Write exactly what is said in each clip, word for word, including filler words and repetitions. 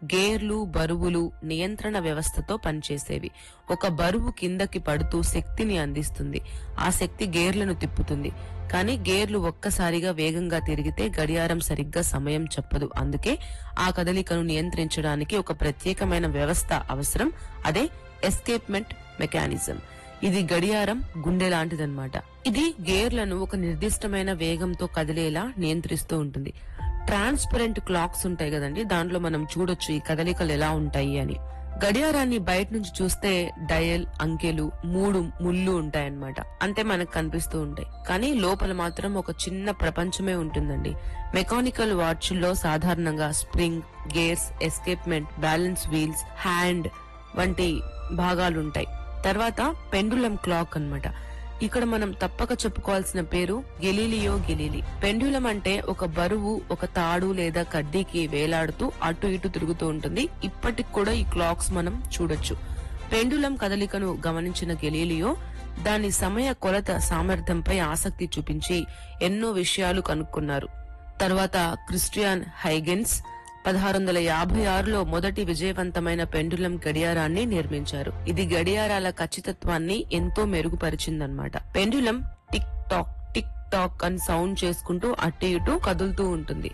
గేర్లు, బరువులు నియంత్రణ వ్యవస్థతో పనిచేసేవి. ఒక బరువు కిందకి పడుతూ శక్తిని అందిస్తుంది. ఆ శక్తి గేర్లను తిప్పుతుంది. కానీ గేర్లు ఒక్కసారిగా వేగంగా తిరిగితే గడియారం సరిగ్గా సమయం చెప్పదు. అందుకే ఆ కదలికను నియంత్రించడానికి ఒక ప్రత్యేకమైన వ్యవస్థ అవసరం. అదే ఎస్కేప్మెంట్ మెకానిజం. ఇది గడియారం గుండె లాంటిదన్నమాట. ఇది గేర్లను ఒక నిర్దిష్టమైన వేగంతో కదిలేలా నియంత్రిస్తూ ఉంటుంది. ట్రాన్స్పరెంట్ క్లాక్స్ ఉంటాయి కదండి, దాంట్లో మనం చూడొచ్చు ఈ కదలికలు ఎలా ఉంటాయి అని. గడియారాన్ని బయట నుంచి చూస్తే డయల్, అంకెలు, మూడు ముళ్ళు ఉంటాయన్నమాట. అంతే మనకు కనిపిస్తూ ఉంటాయి. కానీ లోపల మాత్రం ఒక చిన్న ప్రపంచమే ఉంటుందండి. మెకానికల్ వాచ్ల్లో సాధారణంగా spring, gears, escapement, balance wheels, hand వంటి భాగాలుంటాయి. తర్వాత పెండులం క్లాక్ అన్నమాట. ఇక్కడ మనం తప్పక చెప్పుకోవాల్సిన పేరు గెలీలియో గెలీలీ. పెండ్యులం అంటే ఒక బరువు ఒక తాడు లేదా కడ్డీకి వేలాడుతూ అటు ఇటు తిరుగుతూ ఉంటుంది. ఇప్పటికి కూడా ఈ క్లాక్స్ మనం చూడొచ్చు. పెండులం కదలికను గమనించిన గెలీలియో దాని సమయ కొలత సామర్థ్యంపై ఆసక్తి చూపించి ఎన్నో విషయాలు కనుక్కున్నారు. తర్వాత క్రిస్టియన్ హైగెన్స్ పదహారు వందల యాభై ఆరులో మొదటి విజయవంతమైన పెండులం గడియారాన్ని నిర్మించారు. ఇది గడియారాల ఖచ్చితత్వాన్ని ఎంతో మెరుగుపరిచిందన్నమాట. Pendulum tick tock tick talk అని సౌండ్ చేసుకుంటూ అటు ఇటు కదులుతూ ఉంటుంది.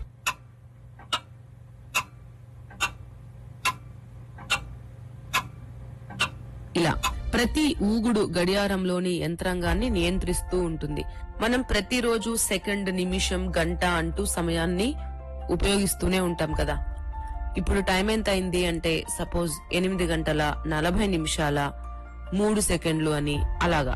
ఇలా ప్రతి ఊగుడు గడియారంలోని యంత్రాంగాన్ని నియంత్రిస్తూ ఉంటుంది. మనం ప్రతిరోజు సెకండ్, నిమిషం, గంట అంటూ సమయాన్ని ఉపయోగిస్తూనే ఉంటాం కదా. ఇప్పుడు టైం ఎంత అయింది అంటే సపోజ్ ఎనిమిది గంటల నలభై నిమిషాల మూడు సెకండ్లు అని అలాగా.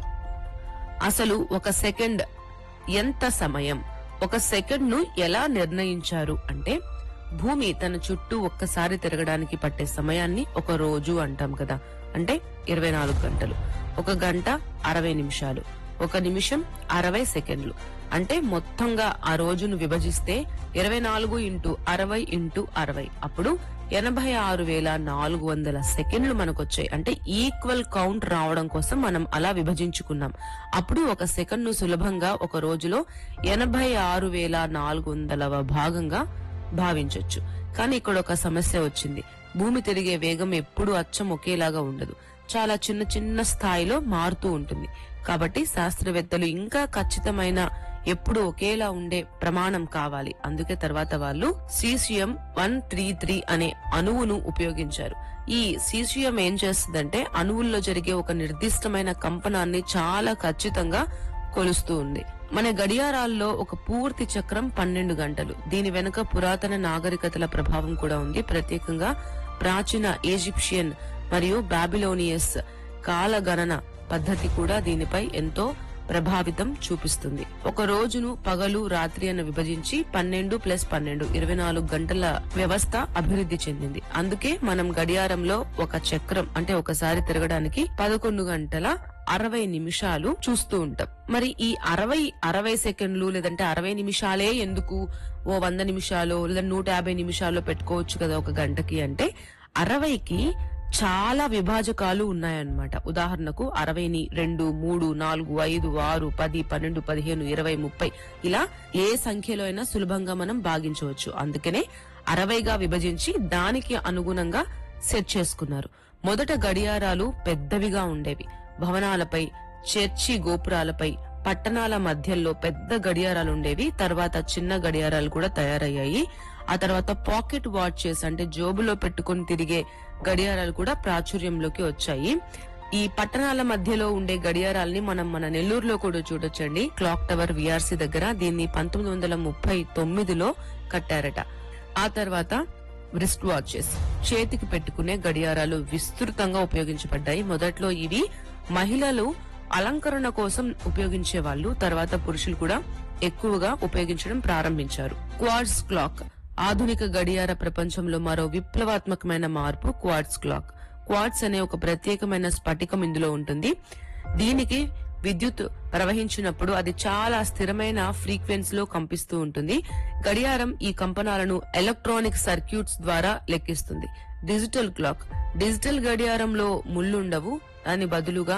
అసలు ఒక సెకండ్ ఎంత సమయం? ఒక సెకండ్ ను ఎలా నిర్ణయించారు అంటే భూమి తన చుట్టూ ఒక్కసారి తిరగడానికి పట్టే సమయాన్ని ఒక రోజు అంటాం కదా. అంటే ఇరవై నాలుగు గంటలు. ఒక గంట అరవై నిమిషాలు, ఒక నిమిషం అరవై సెకండ్లు. అంటే మొత్తంగా ఆ రోజును విభజిస్తే ఇరవై నాలుగు ఇంటూ అరవై ఇంటూ అరవై అప్పుడు ఎనభై ఆరు వేల నాలుగు వందల సెకండ్లు మనకొచ్చాయి. అంటే ఈక్వల్ కౌంట్ రావడం కోసం మనం అలా విభజించుకున్నాం. అప్పుడు ఒక సెకండ్ ను సులభంగా ఒక రోజులో ఎనభై ఆరు వేల నాలుగు వందలవ భాగంగా భావించొచ్చు. కానీ ఇక్కడ ఒక సమస్య వచ్చింది. భూమి తిరిగే వేగం ఎప్పుడూ అచ్చం ఒకేలాగా ఉండదు. చాలా చిన్న చిన్న స్థాయిలో మారుతూ ఉంటుంది. కాబట్టి శాస్త్రవేత్తలు ఇంకా ఖచ్చితమైన ఎప్పుడు ఒకేలా ఉండే ప్రమాణం కావాలి. అందుకే తర్వాత వాళ్ళు సీసియం వన్ త్రీ త్రీ అనే అణువును ఉపయోగించారు. ఈ సీసియం ఏం చేస్తుందంటే అణువుల్లో జరిగే ఒక నిర్దిష్టమైన కంపనాన్ని చాలా ఖచ్చితంగా కొలుస్తూ ఉంది. మన గడియారాల్లో ఒక పూర్తి చక్రం పన్నెండు గంటలు. దీని వెనుక పురాతన నాగరికతల ప్రభావం కూడా ఉంది. ప్రత్యేకంగా ప్రాచీన ఈజిప్షియన్ మరియు బాబిలోనియస్ కాల గణన పద్ధతి కూడా దీనిపై ఎంతో ప్రభావితం చూపిస్తుంది. ఒక రోజును పగలు, రాత్రి అని విభజించి పన్నెండు ప్లస్ పన్నెండు ఇరవై నాలుగు గంటల వ్యవస్థ అభివృద్ధి చెందింది. అందుకే మనం గడియారంలో ఒక చక్రం అంటే ఒకసారి తిరగడానికి పదకొండు గంటల అరవై నిమిషాలు చూస్తూ ఉంటాం. మరి ఈ అరవై అరవై సెకండ్లు లేదంటే అరవై నిమిషాలే ఎందుకు? ఓ వంద నిమిషాలు లేదా నూట యాభై నిమిషాలు పెట్టుకోవచ్చు కదా ఒక గంటకి అంటే అరవైకి చాలా విభాజకాలు ఉన్నాయన్నమాట. ఉదాహరణకు అరవైని రెండు, మూడు, నాలుగు, ఐదు, ఆరు, పది, పన్నెండు, పదిహేను, ఇరవై, ముప్పై ఇలా ఏ సంఖ్యలో అయినా సులభంగా మనం భాగించవచ్చు. అందుకనే అరవైగా విభజించి దానికి అనుగుణంగా సెట్ చేసుకున్నారు. మొదట గడియారాలు పెద్దవిగా ఉండేవి. భవనాలపై, చర్చి గోపురాలపై, పట్టణాల మధ్యలో పెద్ద గడియారాలు ఉండేవి. తర్వాత చిన్న గడియారాలు కూడా తయారయ్యాయి. ఆ తర్వాత పాకెట్ వాచెస్ అంటే జోబులో పెట్టుకుని తిరిగే గడియారాలు కూడా ప్రాచుర్యంలోకి వచ్చాయి. ఈ పట్టణాల మధ్యలో ఉండే గడియారాలని మనం మన నెల్లూరులో కూడా చూడొచ్చండి. క్లాక్ టవర్ విఆర్సీ దగ్గర. దీన్ని పంతొమ్మిది వందల ముప్పై తొమ్మిదిలో కట్టారట. ఆ తర్వాత రిస్ట్ వాచెస్ చేతికి పెట్టుకునే గడియారాలు విస్తృతంగా ఉపయోగించబడ్డాయి. మొదట్లో ఇవి మహిళలు అలంకరణ కోసం ఉపయోగించే వాళ్ళు. తర్వాత పురుషులు కూడా ఎక్కువగా ఉపయోగించడం ప్రారంభించారు. క్వార్ట్జ్ క్లాక్ ఆధునిక గడియార ప్రపంచంలో మరో విప్లవాత్మకమైన మార్పు క్వార్ట్జ్ క్లాక్. క్వార్ట్జ్ అనే ఒక ప్రత్యేకమైన స్ఫటికం ఇందులో ఉంటుంది. దీనికి విద్యుత్ ప్రవహించినప్పుడు అది చాలా స్థిరమైన ఫ్రీక్వెన్సీలో కంపిస్తూ ఉంటుంది. గడియారం ఈ కంపనాలను ఎలక్ట్రానిక్ సర్క్యూట్స్ ద్వారా లెక్కిస్తుంది. డిజిటల్ క్లాక్ డిజిటల్ గడియారంలో ముళ్ళుండవు. దాని బదులుగా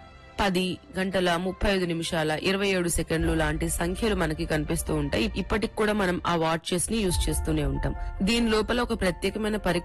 పది గంటల ముప్పై ఐదు నిమిషాల ఇరవై ఏడు సెకండ్లు లాంటి సంఖ్యలు మనకి కనిపిస్తూ ఉంటాయి. ఇప్పటికి కూడా మనం ఆ వాచెస్ ని యూజ్ చేస్తూనే ఉంటాం. దీని లోపల ఒక ప్రత్యేకమైన పరికరం